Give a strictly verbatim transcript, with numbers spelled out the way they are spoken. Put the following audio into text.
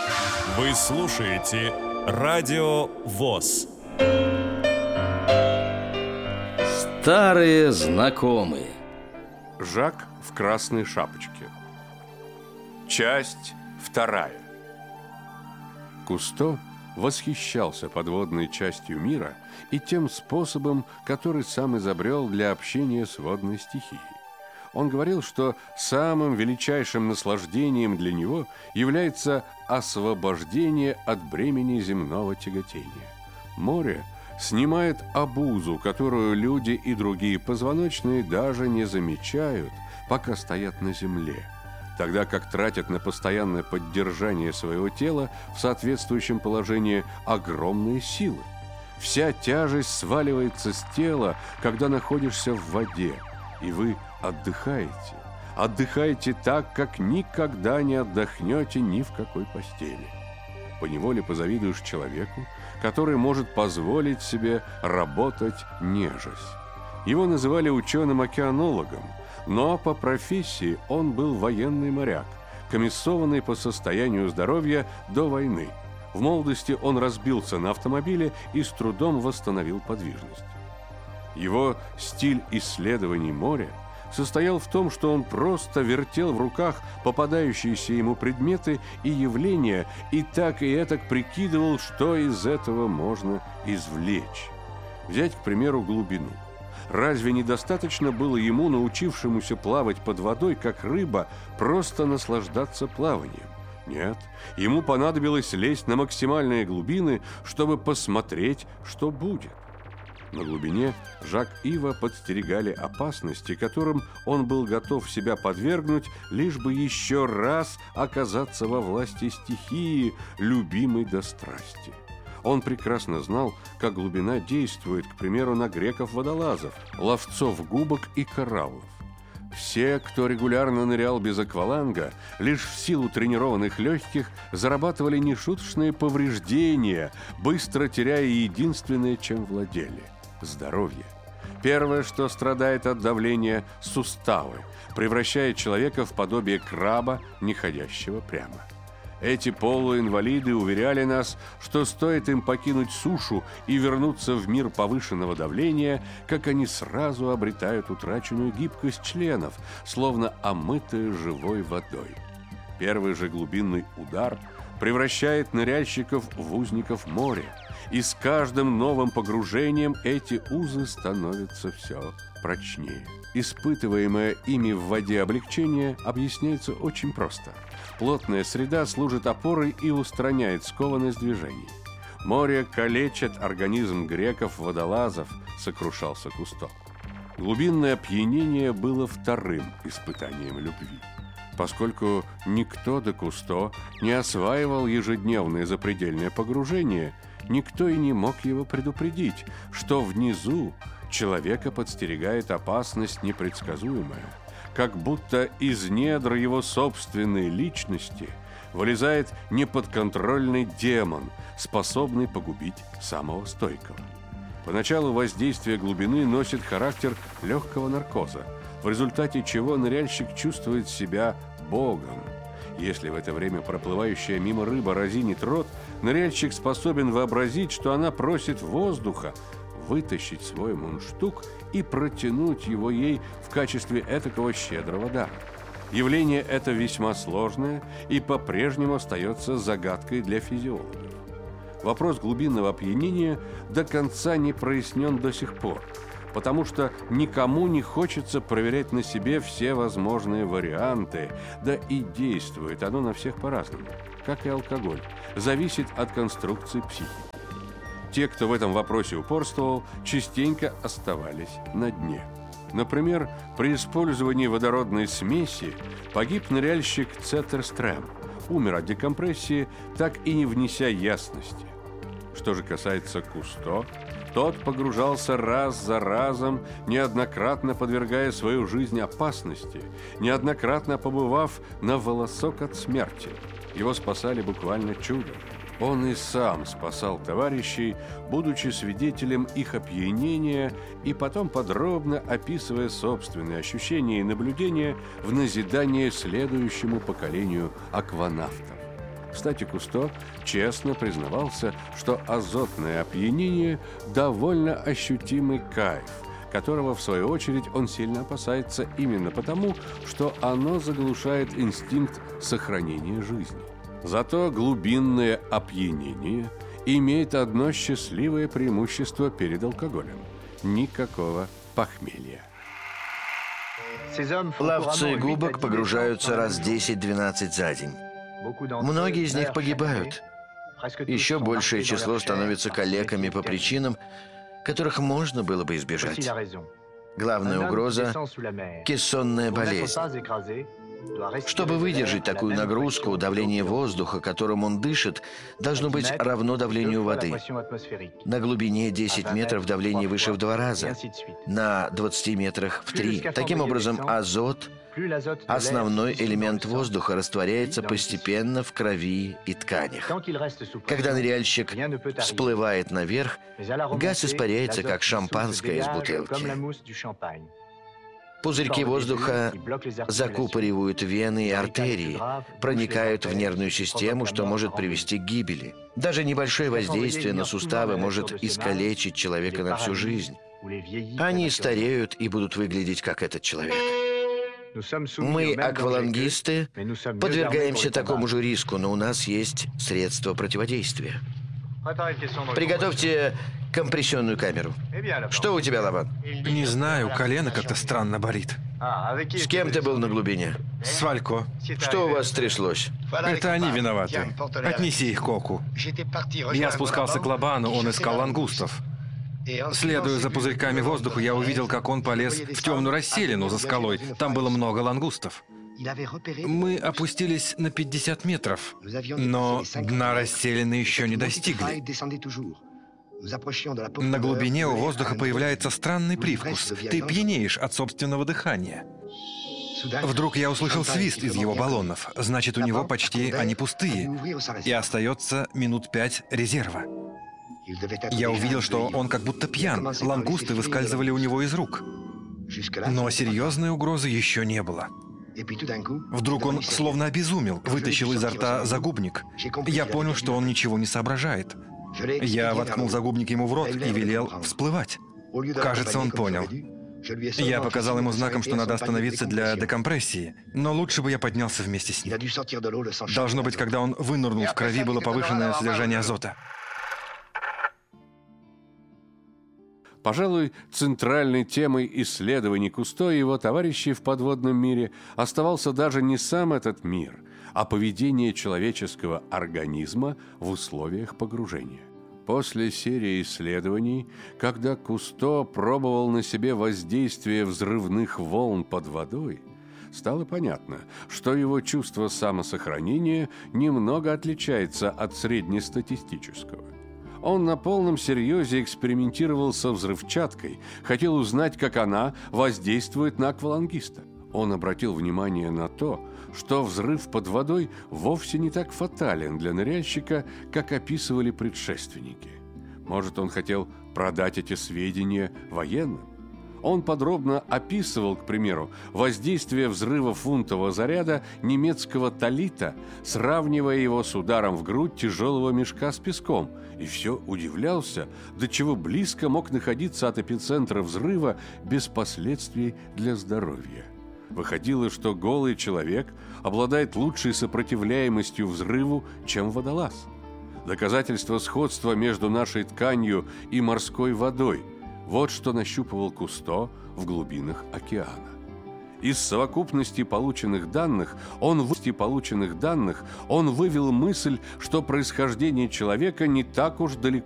Вы слушаете Радио ВОС. Старые знакомые. Жак в красной шапочке. Часть вторая. Кусто восхищался подводной частью мира и тем способом, который сам изобрел для общения с водной стихией. Он говорил, что самым величайшим наслаждением для него является освобождение от бремени земного тяготения. Море снимает обузу, которую люди и другие позвоночные даже не замечают, пока стоят на земле, тогда как тратят на постоянное поддержание своего тела в соответствующем положении огромные силы. Вся тяжесть сваливается с тела, когда находишься в воде, и вы отдыхаете. Отдыхаете так, как никогда не отдохнете ни в какой постели. Поневоле позавидуешь человеку, который может позволить себе работать нежесть. Его называли ученым-океанологом, но по профессии он был военный моряк, комиссованный по состоянию здоровья до войны. В молодости он разбился на автомобиле и с трудом восстановил подвижность. Его стиль исследований моря состоял в том, что он просто вертел в руках попадающиеся ему предметы и явления и так и этак прикидывал, что из этого можно извлечь. Взять, к примеру, глубину. Разве недостаточно было ему, научившемуся плавать под водой, как рыба, просто наслаждаться плаванием? Нет, ему понадобилось лезть на максимальные глубины, чтобы посмотреть, что будет. На глубине Жак Ива подстерегали опасности, которым он был готов себя подвергнуть, лишь бы еще раз оказаться во власти стихии, любимой до страсти. Он прекрасно знал, как глубина действует, к примеру, на греков-водолазов, ловцов губок и кораллов. Все, кто регулярно нырял без акваланга, лишь в силу тренированных легких, зарабатывали нешуточные повреждения, быстро теряя единственное, чем владели – здоровье. Первое, что страдает от давления – суставы, превращает человека в подобие краба, не ходящего прямо. Эти полуинвалиды уверяли нас, что стоит им покинуть сушу и вернуться в мир повышенного давления, как они сразу обретают утраченную гибкость членов, словно омытые живой водой. Первый же глубинный удар превращает ныряльщиков в узников моря, и с каждым новым погружением эти узы становятся все прочнее. Испытываемое ими в воде облегчение объясняется очень просто. Плотная среда служит опорой и устраняет скованность движений. Море калечит организм греков-водолазов, сокрушался Кусто. Глубинное опьянение было вторым испытанием любви. Поскольку никто до Кусто не осваивал ежедневное запредельное погружение, никто и не мог его предупредить, что внизу человека подстерегает опасность непредсказуемая, как будто из недр его собственной личности вылезает неподконтрольный демон, способный погубить самого стойкого. Поначалу воздействие глубины носит характер легкого наркоза, в результате чего ныряльщик чувствует себя богом. Если в это время проплывающая мимо рыба разинит рот, ныряльщик способен вообразить, что она просит воздуха, вытащить свой мундштук и протянуть его ей в качестве этакого щедрого дара. Явление это весьма сложное и по-прежнему остается загадкой для физиологов. Вопрос глубинного опьянения до конца не прояснен до сих пор, потому что никому не хочется проверять на себе все возможные варианты, да и действует оно на всех по-разному, как и алкоголь, зависит от конструкции психики. Те, кто в этом вопросе упорствовал, частенько оставались на дне. Например, при использовании водородной смеси погиб ныряльщик Цеттерстрем, умер от декомпрессии, так и не внеся ясности. Что же касается Кусто, тот погружался раз за разом, неоднократно подвергая свою жизнь опасности, неоднократно побывав на волосок от смерти. Его спасали буквально чудом. Он и сам спасал товарищей, будучи свидетелем их опьянения и потом подробно описывая собственные ощущения и наблюдения в назидание следующему поколению акванавтов. Кстати, Кусто честно признавался, что азотное опьянение – довольно ощутимый кайф, которого, в свою очередь, он сильно опасается именно потому, что оно заглушает инстинкт сохранения жизни. Зато глубинное опьянение имеет одно счастливое преимущество перед алкоголем – никакого похмелья. Ловцы губок погружаются раз десять-двенадцать за день. Многие из них погибают. Еще большее число становится калеками по причинам, которых можно было бы избежать. Главная угроза – кессонная болезнь. Чтобы выдержать такую нагрузку, давление воздуха, которым он дышит, должно быть равно давлению воды. На глубине десять метров давление выше в два раза, на двадцати метрах в три. Таким образом, азот, основной элемент воздуха, растворяется постепенно в крови и тканях. Когда ныряльщик всплывает наверх, газ испаряется, как шампанское из бутылки. Пузырьки воздуха закупоривают вены и артерии, проникают в нервную систему, что может привести к гибели. Даже небольшое воздействие на суставы может искалечить человека на всю жизнь. Они стареют и будут выглядеть, как этот человек. Мы, аквалангисты, подвергаемся такому же риску, но у нас есть средства противодействия. Приготовьте компрессионную камеру. Что у тебя, Лаван? Не знаю, колено как-то странно болит. С кем ты был на глубине? С Валько. Что у вас стряслось? Это они виноваты. Отнеси их Коку. Я спускался к Лабану, он искал лангустов. Следуя за пузырьками воздуха, я увидел, как он полез в темную расселину за скалой. Там было много лангустов. Мы опустились на пятьдесят метров, но дна расселины еще не достигли. На глубине у воздуха появляется странный привкус. Ты пьянеешь от собственного дыхания. Вдруг я услышал свист из его баллонов. Значит, у него почти они пустые. И остается минут пять резерва. Я увидел, что он как будто пьян. Лангусты выскальзывали у него из рук. Но серьезной угрозы еще не было. Вдруг он словно обезумел, вытащил изо рта загубник. Я понял, что он ничего не соображает. Я воткнул загубник ему в рот и велел всплывать. Кажется, он понял. Я показал ему знаком, что надо остановиться для декомпрессии, но лучше бы я поднялся вместе с ним. Должно быть, когда он вынырнул, в крови было повышенное содержание азота. Пожалуй, центральной темой исследований Кусто и его товарищей в подводном мире оставался даже не сам этот мир, а поведение человеческого организма в условиях погружения. После серии исследований, когда Кусто пробовал на себе воздействие взрывных волн под водой, стало понятно, что его чувство самосохранения немного отличается от среднестатистического. Он на полном серьезе экспериментировал со взрывчаткой, хотел узнать, как она воздействует на аквалангиста. Он обратил внимание на то, что взрыв под водой вовсе не так фатален для ныряльщика, как описывали предшественники. Может, он хотел продать эти сведения военным? Он подробно описывал, к примеру, воздействие взрыва фунтового заряда немецкого талита, сравнивая его с ударом в грудь тяжелого мешка с песком, и все удивлялся, до чего близко мог находиться от эпицентра взрыва без последствий для здоровья. Выходило, что голый человек обладает лучшей сопротивляемостью взрыву, чем водолаз. Доказательство сходства между нашей тканью и морской водой – вот что нащупывал Кусто в глубинах океана. Из совокупности полученных данных он, в... полученных данных он вывел мысль, что происхождение человека не так уж далеко